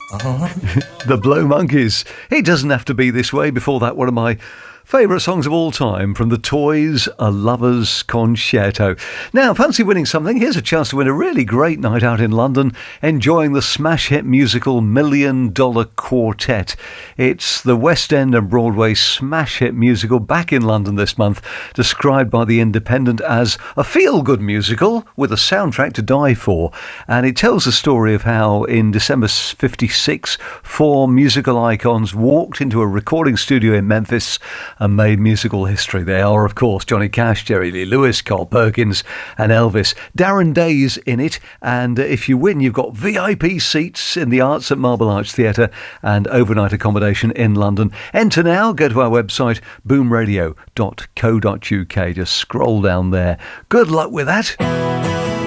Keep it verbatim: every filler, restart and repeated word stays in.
The Blow Monkeys. It doesn't have to be this way. Before that, one of my favourite songs of all time from the Toys, A Lover's Concerto. Now, fancy winning something? Here's a chance to win a really great night out in London, enjoying the smash hit musical Million Dollar Quartet. It's the West End and Broadway smash hit musical back in London this month, described by The Independent as a feel-good musical with a soundtrack to die for. And it tells the story of how in December fifty-six, four musical icons walked into a recording studio in Memphis and made musical history. They are, of course, Johnny Cash, Jerry Lee Lewis, Carl Perkins and Elvis. Darren Day's in it, and if you win, you've got V I P seats in the Arts at Marble Arch Theatre and overnight accommodation in London. Enter now, go to our website, boom radio dot co dot uk. Just scroll down there. Good luck with that.